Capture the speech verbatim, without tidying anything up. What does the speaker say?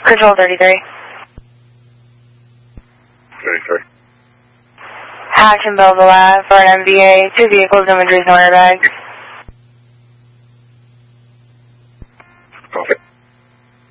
Control thirty-three. thirty-three. Action Belva Lab for an M V A. Two vehicles, no injuries, no airbags.